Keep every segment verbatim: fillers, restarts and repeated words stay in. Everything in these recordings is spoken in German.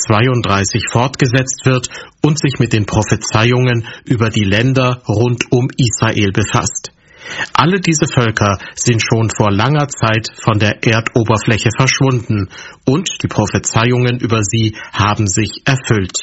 zweiunddreißig fortgesetzt wird und sich mit den Prophezeiungen über die Länder rund um Israel befasst. Alle diese Völker sind schon vor langer Zeit von der Erdoberfläche verschwunden und die Prophezeiungen über sie haben sich erfüllt.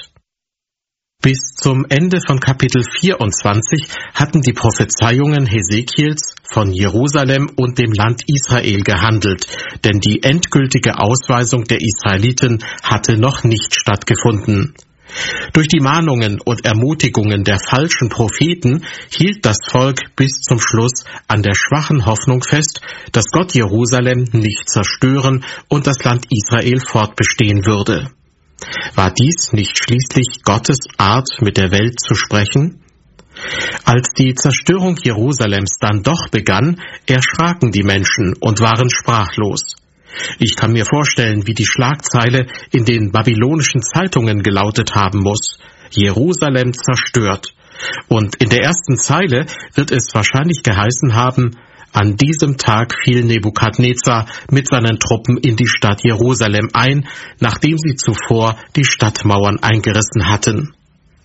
Bis zum Ende von Kapitel vierundzwanzig hatten die Prophezeiungen Hesekiels von Jerusalem und dem Land Israel gehandelt, denn die endgültige Ausweisung der Israeliten hatte noch nicht stattgefunden. Durch die Mahnungen und Ermutigungen der falschen Propheten hielt das Volk bis zum Schluss an der schwachen Hoffnung fest, dass Gott Jerusalem nicht zerstören und das Land Israel fortbestehen würde. War dies nicht schließlich Gottes Art, mit der Welt zu sprechen? Als die Zerstörung Jerusalems dann doch begann, erschraken die Menschen und waren sprachlos. Ich kann mir vorstellen, wie die Schlagzeile in den babylonischen Zeitungen gelautet haben muss: Jerusalem zerstört. Und in der ersten Zeile wird es wahrscheinlich geheißen haben: An diesem Tag fiel Nebukadnezar mit seinen Truppen in die Stadt Jerusalem ein, nachdem sie zuvor die Stadtmauern eingerissen hatten.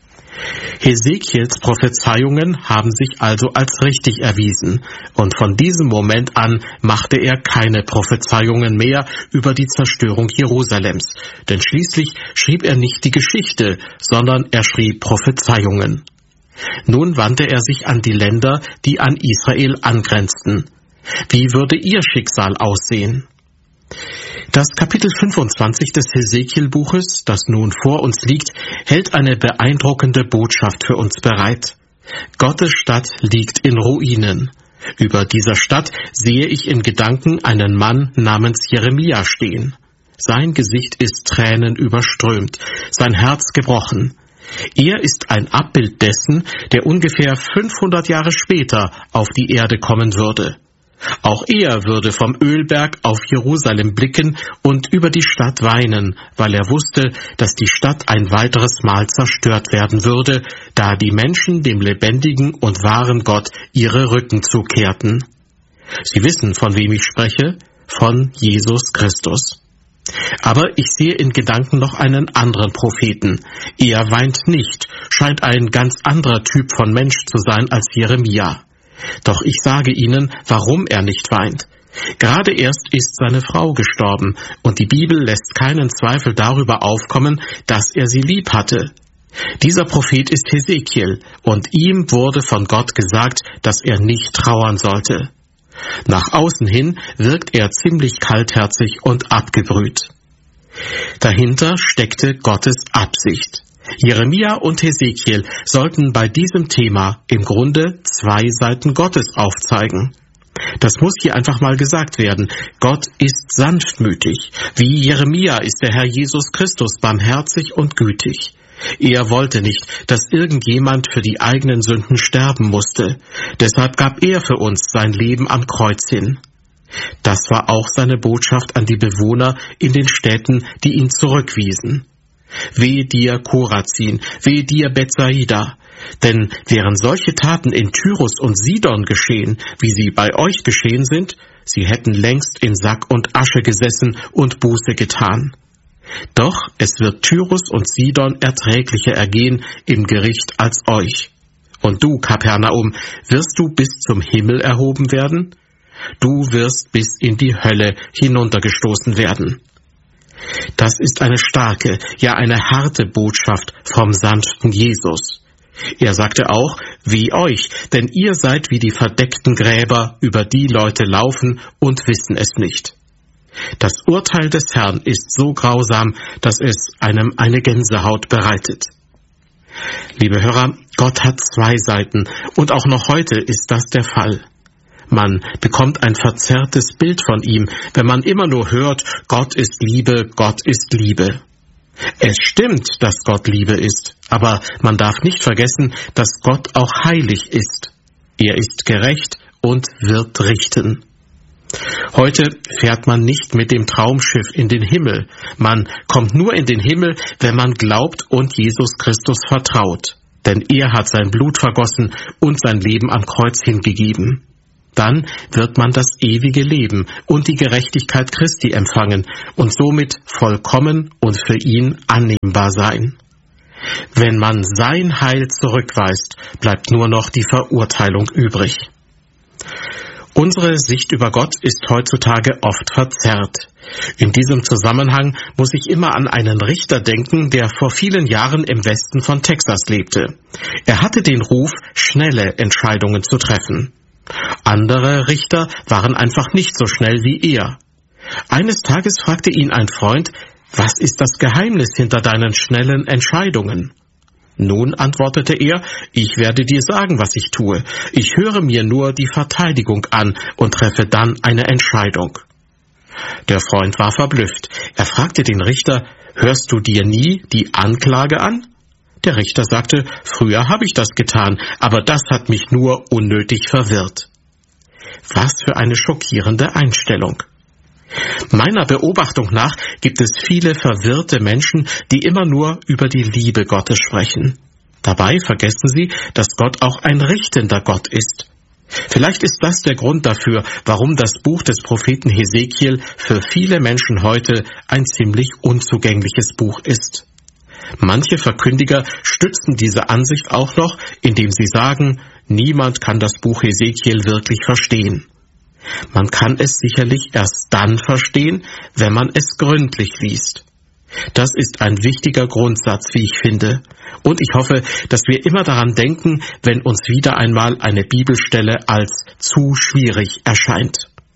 Hesekiels Prophezeiungen haben sich also als richtig erwiesen, und von diesem Moment an machte er keine Prophezeiungen mehr über die Zerstörung Jerusalems, denn schließlich schrieb er nicht die Geschichte, sondern er schrieb Prophezeiungen. Nun wandte er sich an die Länder, die an Israel angrenzten. Wie würde ihr Schicksal aussehen? Das Kapitel fünfundzwanzig des Hesekiel-Buches, das nun vor uns liegt, hält eine beeindruckende Botschaft für uns bereit. Gottes Stadt liegt in Ruinen. Über dieser Stadt sehe ich in Gedanken einen Mann namens Jeremia stehen. Sein Gesicht ist tränenüberströmt, sein Herz gebrochen. Er ist ein Abbild dessen, der ungefähr fünfhundert Jahre später auf die Erde kommen würde. Auch er würde vom Ölberg auf Jerusalem blicken und über die Stadt weinen, weil er wusste, dass die Stadt ein weiteres Mal zerstört werden würde, da die Menschen dem lebendigen und wahren Gott ihre Rücken zukehrten. Sie wissen, von wem ich spreche? Von Jesus Christus. Aber ich sehe in Gedanken noch einen anderen Propheten. Er weint nicht, scheint ein ganz anderer Typ von Mensch zu sein als Jeremia. Doch ich sage Ihnen, warum er nicht weint. Gerade erst ist seine Frau gestorben, und die Bibel lässt keinen Zweifel darüber aufkommen, dass er sie lieb hatte. Dieser Prophet ist Hesekiel, und ihm wurde von Gott gesagt, dass er nicht trauern sollte. Nach außen hin wirkt er ziemlich kaltherzig und abgebrüht. Dahinter steckte Gottes Absicht. Jeremia und Hesekiel sollten bei diesem Thema im Grunde zwei Seiten Gottes aufzeigen. Das muss hier einfach mal gesagt werden. Gott ist sanftmütig. Wie Jeremia ist der Herr Jesus Christus barmherzig und gütig. Er wollte nicht, dass irgendjemand für die eigenen Sünden sterben musste. Deshalb gab er für uns sein Leben am Kreuz hin. Das war auch seine Botschaft an die Bewohner in den Städten, die ihn zurückwiesen. Wehe dir, Korazin, wehe dir, Bethsaida. Denn wären solche Taten in Tyrus und Sidon geschehen, wie sie bei euch geschehen sind, sie hätten längst in Sack und Asche gesessen und Buße getan. Doch es wird Tyrus und Sidon erträglicher ergehen im Gericht als euch. Und du, Kapernaum, wirst du bis zum Himmel erhoben werden? Du wirst bis in die Hölle hinuntergestoßen werden. Das ist eine starke, ja eine harte Botschaft vom sanften Jesus. Er sagte auch, wie euch, denn ihr seid wie die verdeckten Gräber, über die Leute laufen und wissen es nicht. Das Urteil des Herrn ist so grausam, dass es einem eine Gänsehaut bereitet. Liebe Hörer, Gott hat zwei Seiten und auch noch heute ist das der Fall. Man bekommt ein verzerrtes Bild von ihm, wenn man immer nur hört, Gott ist Liebe, Gott ist Liebe. Es stimmt, dass Gott Liebe ist, aber man darf nicht vergessen, dass Gott auch heilig ist. Er ist gerecht und wird richten. Heute fährt man nicht mit dem Traumschiff in den Himmel. Man kommt nur in den Himmel, wenn man glaubt und Jesus Christus vertraut. Denn er hat sein Blut vergossen und sein Leben am Kreuz hingegeben. Dann wird man das ewige Leben und die Gerechtigkeit Christi empfangen und somit vollkommen und für ihn annehmbar sein. Wenn man sein Heil zurückweist, bleibt nur noch die Verurteilung übrig. Unsere Sicht über Gott ist heutzutage oft verzerrt. In diesem Zusammenhang muss ich immer an einen Richter denken, der vor vielen Jahren im Westen von Texas lebte. Er hatte den Ruf, schnelle Entscheidungen zu treffen. Andere Richter waren einfach nicht so schnell wie er. Eines Tages fragte ihn ein Freund, was ist das Geheimnis hinter deinen schnellen Entscheidungen? Nun, antwortete er, ich werde dir sagen, was ich tue. Ich höre mir nur die Verteidigung an und treffe dann eine Entscheidung. Der Freund war verblüfft. Er fragte den Richter, hörst du dir nie die Anklage an? Der Richter sagte, früher habe ich das getan, aber das hat mich nur unnötig verwirrt. Was für eine schockierende Einstellung. Meiner Beobachtung nach gibt es viele verwirrte Menschen, die immer nur über die Liebe Gottes sprechen. Dabei vergessen sie, dass Gott auch ein richtender Gott ist. Vielleicht ist das der Grund dafür, warum das Buch des Propheten Hesekiel für viele Menschen heute ein ziemlich unzugängliches Buch ist. Manche Verkündiger stützen diese Ansicht auch noch, indem sie sagen, niemand kann das Buch Hesekiel wirklich verstehen. Man kann es sicherlich erst dann verstehen, wenn man es gründlich liest. Das ist ein wichtiger Grundsatz, wie ich finde. Und ich hoffe, dass wir immer daran denken, wenn uns wieder einmal eine Bibelstelle als zu schwierig erscheint.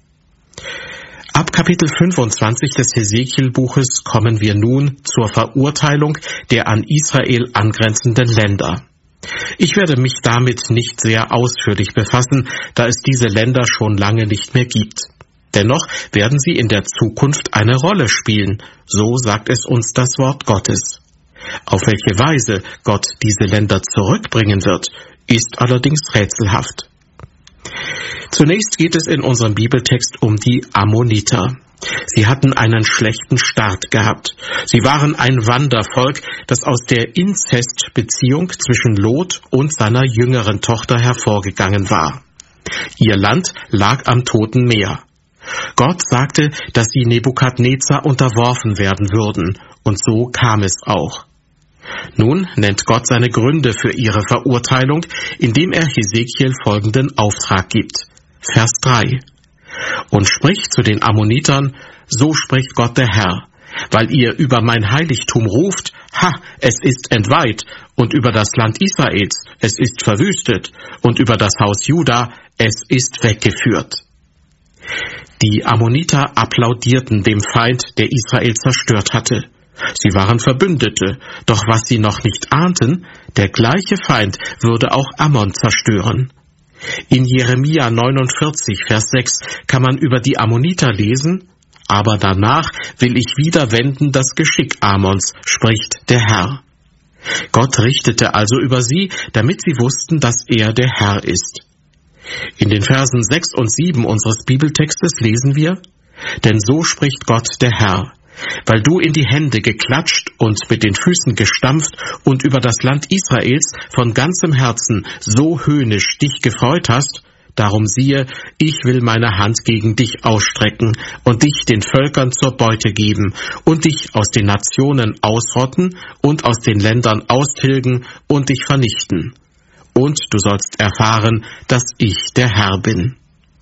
Ab Kapitel fünfundzwanzig des Hesekiel-Buches kommen wir nun zur Verurteilung der an Israel angrenzenden Länder. Ich werde mich damit nicht sehr ausführlich befassen, da es diese Länder schon lange nicht mehr gibt. Dennoch werden sie in der Zukunft eine Rolle spielen, so sagt es uns das Wort Gottes. Auf welche Weise Gott diese Länder zurückbringen wird, ist allerdings rätselhaft. Zunächst geht es in unserem Bibeltext um die Ammoniter. Sie hatten einen schlechten Start gehabt. Sie waren ein Wandervolk, das aus der Inzestbeziehung zwischen Lot und seiner jüngeren Tochter hervorgegangen war. Ihr Land lag am Toten Meer. Gott sagte, dass sie Nebukadnezar unterworfen werden würden, und so kam es auch. Nun nennt Gott seine Gründe für ihre Verurteilung, indem er Hesekiel folgenden Auftrag gibt. Vers drei. Und spricht zu den Ammonitern, so spricht Gott der Herr, weil ihr über mein Heiligtum ruft, ha, es ist entweiht, und über das Land Israels, es ist verwüstet, und über das Haus Juda, es ist weggeführt. Die Ammoniter applaudierten dem Feind, der Israel zerstört hatte. Sie waren Verbündete, doch was sie noch nicht ahnten, der gleiche Feind würde auch Ammon zerstören. In Jeremia neunundvierzig, Vers sechs kann man über die Ammoniter lesen, aber danach will ich wieder wenden das Geschick Ammons, spricht der Herr. Gott richtete also über sie, damit sie wussten, dass er der Herr ist. In den Versen sechs und sieben unseres Bibeltextes lesen wir, denn so spricht Gott der Herr, weil du in die Hände geklatscht und mit den Füßen gestampft und über das Land Israels von ganzem Herzen so höhnisch dich gefreut hast, darum siehe, ich will meine Hand gegen dich ausstrecken und dich den Völkern zur Beute geben und dich aus den Nationen ausrotten und aus den Ländern austilgen und dich vernichten. Und du sollst erfahren, dass ich der Herr bin.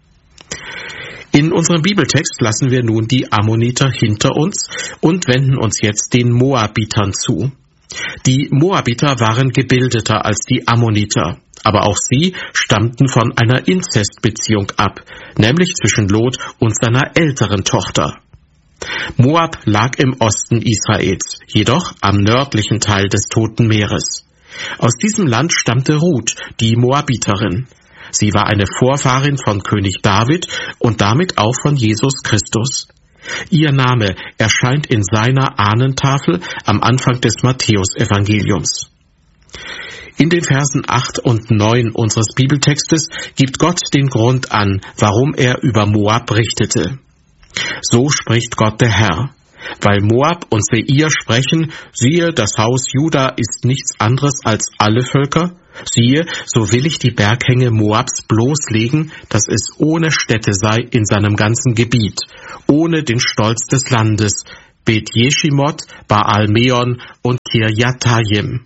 In unserem Bibeltext lassen wir nun die Ammoniter hinter uns und wenden uns jetzt den Moabitern zu. Die Moabiter waren gebildeter als die Ammoniter, aber auch sie stammten von einer Inzestbeziehung ab, nämlich zwischen Lot und seiner älteren Tochter. Moab lag im Osten Israels, jedoch am nördlichen Teil des Toten Meeres. Aus diesem Land stammte Ruth, die Moabiterin. Sie war eine Vorfahrin von König David und damit auch von Jesus Christus. Ihr Name erscheint in seiner Ahnentafel am Anfang des Matthäus-Evangeliums. In den Versen acht und neun unseres Bibeltextes gibt Gott den Grund an, warum er über Moab richtete. So spricht Gott der Herr. Weil Moab und Seir sprechen, siehe, das Haus Juda ist nichts anderes als alle Völker, Siehe, so will ich die Berghänge Moabs bloßlegen, dass es ohne Städte sei in seinem ganzen Gebiet, ohne den Stolz des Landes, Bet Jeshimot, Baal Meon und Kirjatayim.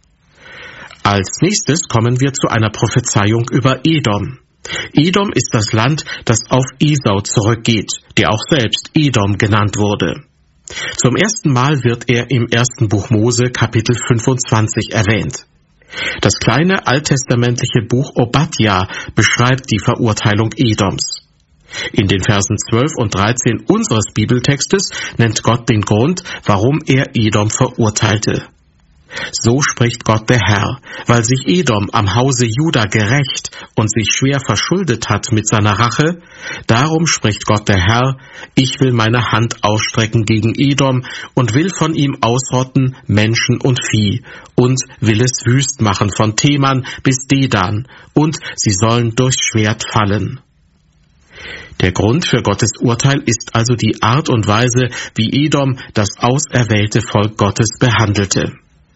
Als nächstes kommen wir zu einer Prophezeiung über Edom. Edom ist das Land, das auf Esau zurückgeht, der auch selbst Edom genannt wurde. Zum ersten Mal wird er im ersten Buch Mose, Kapitel fünfundzwanzig, erwähnt. Das kleine alttestamentliche Buch Obadja beschreibt die Verurteilung Edoms. In den Versen zwölf und dreizehn unseres Bibeltextes nennt Gott den Grund, warum er Edom verurteilte. So spricht Gott der Herr, weil sich Edom am Hause Juda gerächt und sich schwer verschuldet hat mit seiner Rache, darum spricht Gott der Herr, ich will meine Hand ausstrecken gegen Edom und will von ihm ausrotten Menschen und Vieh und will es wüst machen von Teman bis Dedan und sie sollen durchs Schwert fallen. Der Grund für Gottes Urteil ist also die Art und Weise, wie Edom das auserwählte Volk Gottes behandelte.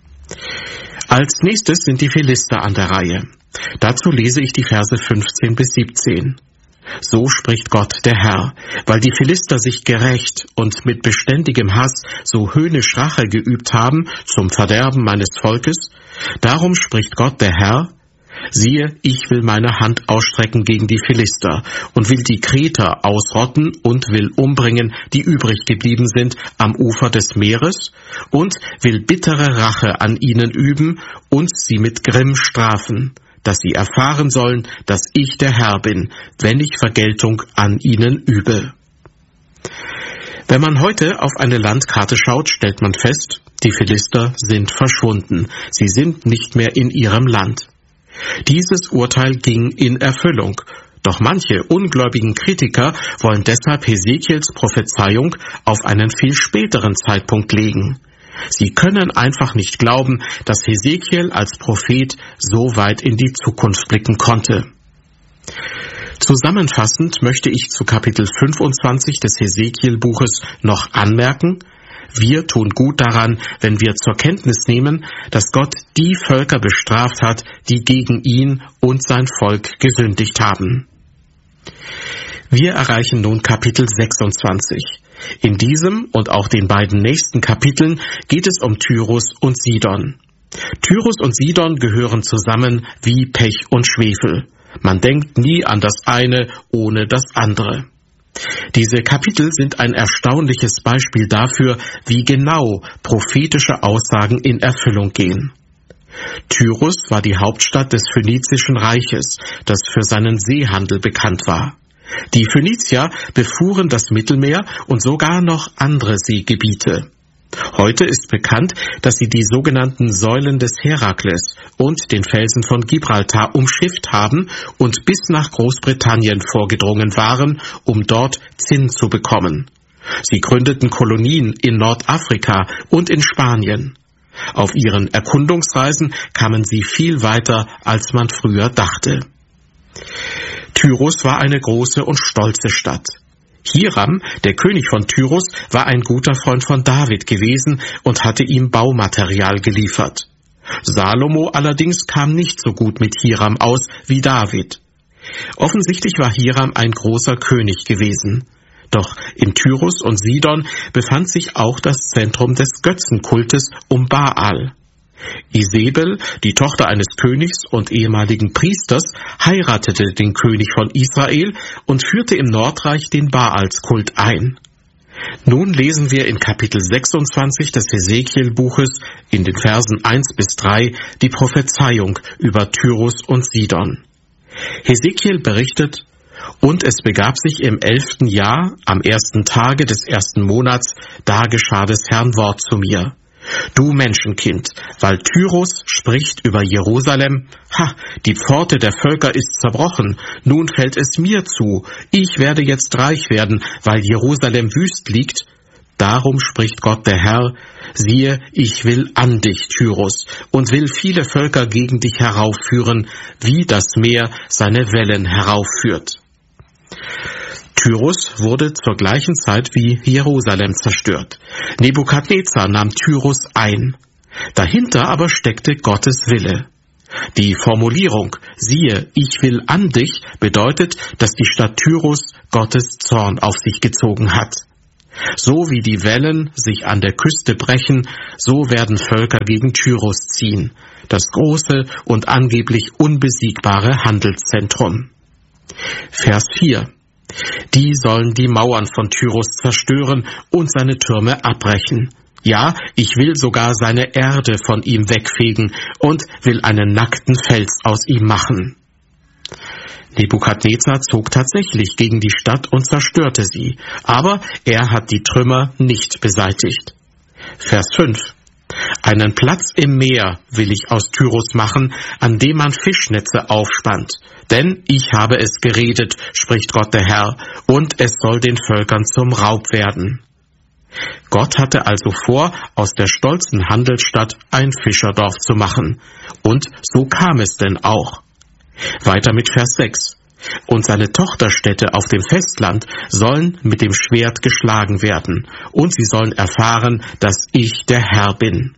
Als nächstes sind die Philister an der Reihe. Dazu lese ich die Verse fünfzehn bis siebzehn. So spricht Gott der Herr, weil die Philister sich gerächt und mit beständigem Hass so höhnisch Rache geübt haben zum Verderben meines Volkes, darum spricht Gott der Herr, siehe, ich will meine Hand ausstrecken gegen die Philister und will die Kreter ausrotten und will umbringen, die übrig geblieben sind am Ufer des Meeres und will bittere Rache an ihnen üben und sie mit Grimm strafen, dass sie erfahren sollen, dass ich der Herr bin, wenn ich Vergeltung an ihnen übe. Wenn man heute auf eine Landkarte schaut, stellt man fest, die Philister sind verschwunden. Sie sind nicht mehr in ihrem Land. Dieses Urteil ging in Erfüllung, doch manche ungläubigen Kritiker wollen deshalb Hesekiels Prophezeiung auf einen viel späteren Zeitpunkt legen. Sie können einfach nicht glauben, dass Hesekiel als Prophet so weit in die Zukunft blicken konnte. Zusammenfassend möchte ich zu Kapitel fünfundzwanzig des Hesekiel-Buches noch anmerken, wir tun gut daran, wenn wir zur Kenntnis nehmen, dass Gott die Völker bestraft hat, die gegen ihn und sein Volk gesündigt haben. Wir erreichen nun Kapitel sechsundzwanzig. In diesem und auch den beiden nächsten Kapiteln geht es um Tyrus und Sidon. Tyrus und Sidon gehören zusammen wie Pech und Schwefel. Man denkt nie an das eine ohne das andere. Diese Kapitel sind ein erstaunliches Beispiel dafür, wie genau prophetische Aussagen in Erfüllung gehen. Tyrus war die Hauptstadt des Phönizischen Reiches, das für seinen Seehandel bekannt war. Die Phönizier befuhren das Mittelmeer und sogar noch andere Seegebiete. Heute ist bekannt, dass sie die sogenannten Säulen des Herakles und den Felsen von Gibraltar umschifft haben und bis nach Großbritannien vorgedrungen waren, um dort Zinn zu bekommen. Sie gründeten Kolonien in Nordafrika und in Spanien. Auf ihren Erkundungsreisen kamen sie viel weiter, als man früher dachte. Tyrus war eine große und stolze Stadt. Hiram, der König von Tyrus, war ein guter Freund von David gewesen und hatte ihm Baumaterial geliefert. Salomo allerdings kam nicht so gut mit Hiram aus wie David. Offensichtlich war Hiram ein großer König gewesen. Doch in Tyrus und Sidon befand sich auch das Zentrum des Götzenkultes um Baal. Isebel, die Tochter eines Königs und ehemaligen Priesters, heiratete den König von Israel und führte im Nordreich den Baalskult ein. Nun lesen wir in Kapitel sechsundzwanzig des Hesekiel-Buches in den Versen eins bis drei die Prophezeiung über Tyrus und Sidon. Hesekiel berichtet, und es begab sich im elften Jahr, am ersten Tage des ersten Monats, da geschah des Herrn Wort zu mir. Du Menschenkind, weil Tyrus spricht über Jerusalem, ha, die Pforte der Völker ist zerbrochen, nun fällt es mir zu, ich werde jetzt reich werden, weil Jerusalem wüst liegt. Darum spricht Gott der Herr, siehe, ich will an dich, Tyrus, und will viele Völker gegen dich heraufführen, wie das Meer seine Wellen heraufführt. Tyrus wurde zur gleichen Zeit wie Jerusalem zerstört. Nebukadnezar nahm Tyrus ein. Dahinter aber steckte Gottes Wille. Die Formulierung »Siehe, ich will an dich« bedeutet, dass die Stadt Tyrus Gottes Zorn auf sich gezogen hat. So wie die Wellen sich an der Küste brechen, so werden Völker gegen Tyrus ziehen, das große und angeblich unbesiegbare Handelszentrum. Vers vier. Die sollen die Mauern von Tyrus zerstören und seine Türme abbrechen. Ja, ich will sogar seine Erde von ihm wegfegen und will einen nackten Fels aus ihm machen. Nebukadnezar zog tatsächlich gegen die Stadt und zerstörte sie, aber er hat die Trümmer nicht beseitigt. Vers fünf. Einen Platz im Meer will ich aus Tyrus machen, an dem man Fischnetze aufspannt. Denn ich habe es geredet, spricht Gott der Herr, und es soll den Völkern zum Raub werden. Gott hatte also vor, aus der stolzen Handelsstadt ein Fischerdorf zu machen. Und so kam es denn auch. Weiter mit Vers sechs. Und seine Tochterstädte auf dem Festland sollen mit dem Schwert geschlagen werden, und sie sollen erfahren, dass ich der Herr bin.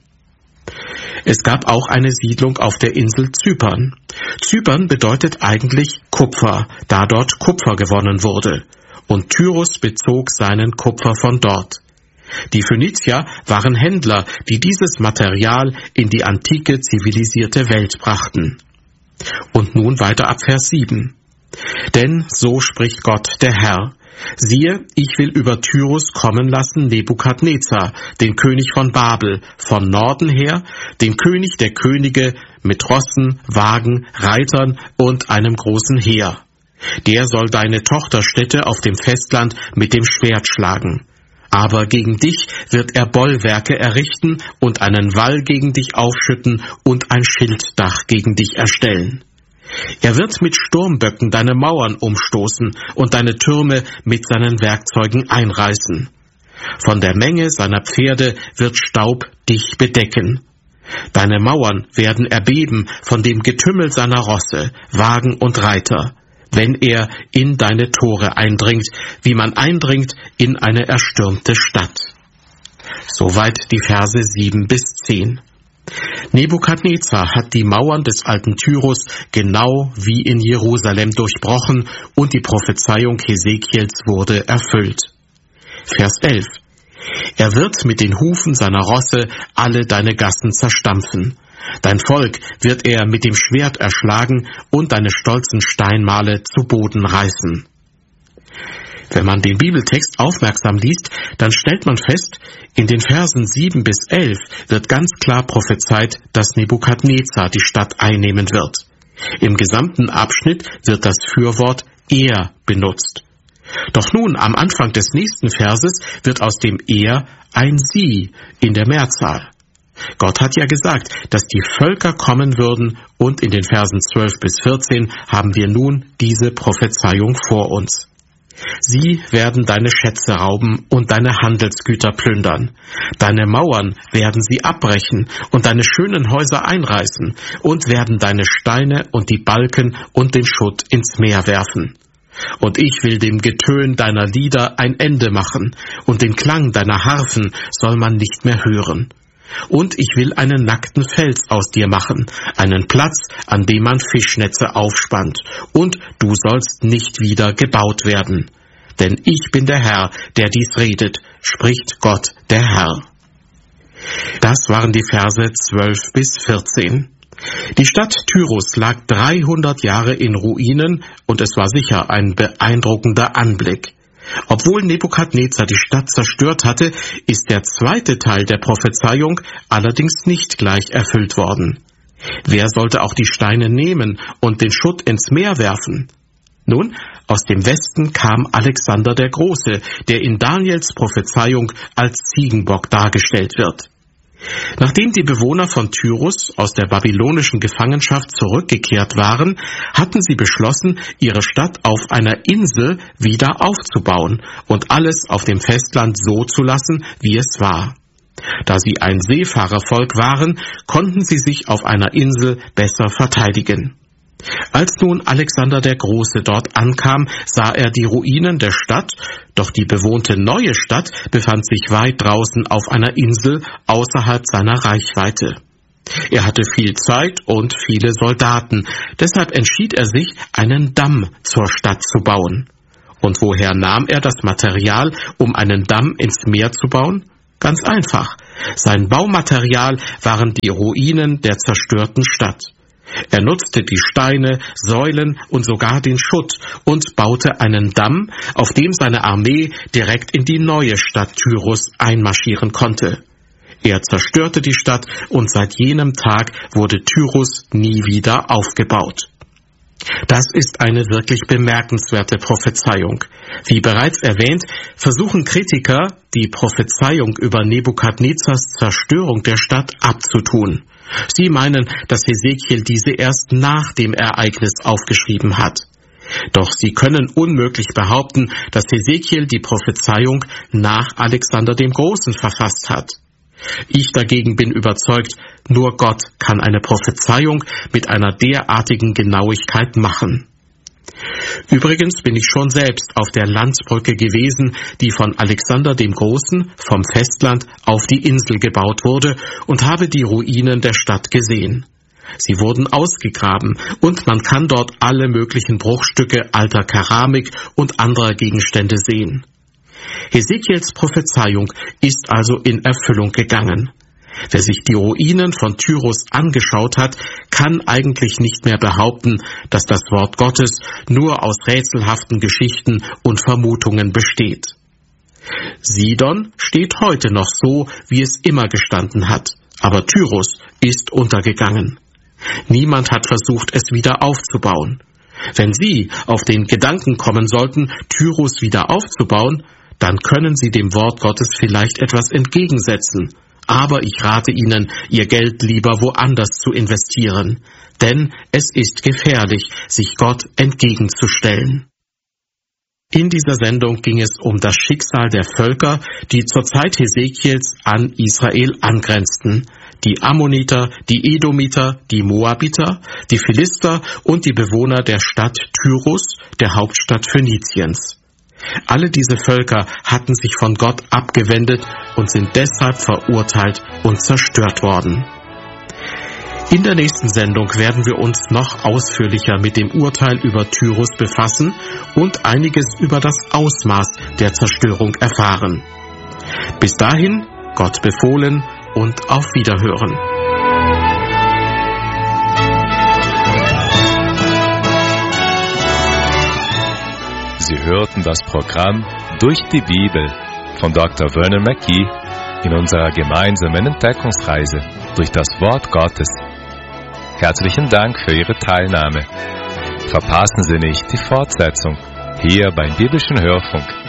Es gab auch eine Siedlung auf der Insel Zypern. Zypern bedeutet eigentlich Kupfer, da dort Kupfer gewonnen wurde. Und Tyrus bezog seinen Kupfer von dort. Die Phönizier waren Händler, die dieses Material in die antike zivilisierte Welt brachten. Und nun weiter ab Vers sieben. Denn so spricht Gott der Herr. Siehe, ich will über Tyrus kommen lassen Nebukadnezar, den König von Babel, von Norden her, den König der Könige mit Rossen, Wagen, Reitern und einem großen Heer. Der soll deine Tochterstädte auf dem Festland mit dem Schwert schlagen. Aber gegen dich wird er Bollwerke errichten und einen Wall gegen dich aufschütten und ein Schilddach gegen dich erstellen. Er wird mit Sturmböcken deine Mauern umstoßen und deine Türme mit seinen Werkzeugen einreißen. Von der Menge seiner Pferde wird Staub dich bedecken. Deine Mauern werden erbeben von dem Getümmel seiner Rosse, Wagen und Reiter, wenn er in deine Tore eindringt, wie man eindringt in eine erstürmte Stadt. Soweit die Verse sieben bis zehn. Nebukadnezar hat die Mauern des alten Tyrus genau wie in Jerusalem durchbrochen und die Prophezeiung Hesekiels wurde erfüllt. Vers elf. Er wird mit den Hufen seiner Rosse alle deine Gassen zerstampfen. Dein Volk wird er mit dem Schwert erschlagen und deine stolzen Steinmale zu Boden reißen. Wenn man den Bibeltext aufmerksam liest, dann stellt man fest, in den Versen sieben bis elf wird ganz klar prophezeit, dass Nebukadnezar die Stadt einnehmen wird. Im gesamten Abschnitt wird das Fürwort er benutzt. Doch nun, am Anfang des nächsten Verses, wird aus dem er ein sie in der Mehrzahl. Gott hat ja gesagt, dass die Völker kommen würden, und in den Versen zwölf bis vierzehn haben wir nun diese Prophezeiung vor uns. Sie werden deine Schätze rauben und deine Handelsgüter plündern. Deine Mauern werden sie abbrechen und deine schönen Häuser einreißen und werden deine Steine und die Balken und den Schutt ins Meer werfen. Und ich will dem Getön deiner Lieder ein Ende machen, und den Klang deiner Harfen soll man nicht mehr hören. Und ich will einen nackten Fels aus dir machen, einen Platz, an dem man Fischnetze aufspannt, und du sollst nicht wieder gebaut werden. Denn ich bin der Herr, der dies redet, spricht Gott der Herr. Das waren die Verse zwölf bis vierzehn. Die Stadt Tyrus lag dreihundert Jahre in Ruinen, und es war sicher ein beeindruckender Anblick. Obwohl Nebukadnezar die Stadt zerstört hatte, ist der zweite Teil der Prophezeiung allerdings nicht gleich erfüllt worden. Wer sollte auch die Steine nehmen und den Schutt ins Meer werfen? Nun, aus dem Westen kam Alexander der Große, der in Daniels Prophezeiung als Ziegenbock dargestellt wird. Nachdem die Bewohner von Tyrus aus der babylonischen Gefangenschaft zurückgekehrt waren, hatten sie beschlossen, ihre Stadt auf einer Insel wieder aufzubauen und alles auf dem Festland so zu lassen, wie es war. Da sie ein Seefahrervolk waren, konnten sie sich auf einer Insel besser verteidigen. Als nun Alexander der Große dort ankam, sah er die Ruinen der Stadt, doch die bewohnte neue Stadt befand sich weit draußen auf einer Insel außerhalb seiner Reichweite. Er hatte viel Zeit und viele Soldaten, deshalb entschied er sich, einen Damm zur Stadt zu bauen. Und woher nahm er das Material, um einen Damm ins Meer zu bauen? Ganz einfach. Sein Baumaterial waren die Ruinen der zerstörten Stadt. Er nutzte die Steine, Säulen und sogar den Schutt und baute einen Damm, auf dem seine Armee direkt in die neue Stadt Tyrus einmarschieren konnte. Er zerstörte die Stadt und seit jenem Tag wurde Tyrus nie wieder aufgebaut. Das ist eine wirklich bemerkenswerte Prophezeiung. Wie bereits erwähnt, versuchen Kritiker, die Prophezeiung über Nebukadnezars Zerstörung der Stadt abzutun. Sie meinen, dass Hesekiel diese erst nach dem Ereignis aufgeschrieben hat. Doch sie können unmöglich behaupten, dass Hesekiel die Prophezeiung nach Alexander dem Großen verfasst hat. Ich dagegen bin überzeugt, nur Gott kann eine Prophezeiung mit einer derartigen Genauigkeit machen. Übrigens bin ich schon selbst auf der Landbrücke gewesen, die von Alexander dem Großen vom Festland auf die Insel gebaut wurde, und habe die Ruinen der Stadt gesehen. Sie wurden ausgegraben und man kann dort alle möglichen Bruchstücke alter Keramik und anderer Gegenstände sehen. Hesekiels Prophezeiung ist also in Erfüllung gegangen. Wer sich die Ruinen von Tyrus angeschaut hat, kann eigentlich nicht mehr behaupten, dass das Wort Gottes nur aus rätselhaften Geschichten und Vermutungen besteht. Sidon steht heute noch so, wie es immer gestanden hat, aber Tyrus ist untergegangen. Niemand hat versucht, es wieder aufzubauen. Wenn Sie auf den Gedanken kommen sollten, Tyrus wieder aufzubauen, dann können Sie dem Wort Gottes vielleicht etwas entgegensetzen. Aber ich rate Ihnen, Ihr Geld lieber woanders zu investieren. Denn es ist gefährlich, sich Gott entgegenzustellen. In dieser Sendung ging es um das Schicksal der Völker, die zur Zeit Hesekiels an Israel angrenzten. Die Ammoniter, die Edomiter, die Moabiter, die Philister und die Bewohner der Stadt Tyrus, der Hauptstadt Phöniziens. Alle diese Völker hatten sich von Gott abgewendet und sind deshalb verurteilt und zerstört worden. In der nächsten Sendung werden wir uns noch ausführlicher mit dem Urteil über Tyrus befassen und einiges über das Ausmaß der Zerstörung erfahren. Bis dahin, Gott befohlen und auf Wiederhören. Sie hörten das Programm Durch die Bibel von Doktor Vernon McGee in unserer gemeinsamen Entdeckungsreise durch das Wort Gottes. Herzlichen Dank für Ihre Teilnahme. Verpassen Sie nicht die Fortsetzung hier beim Biblischen Hörfunk.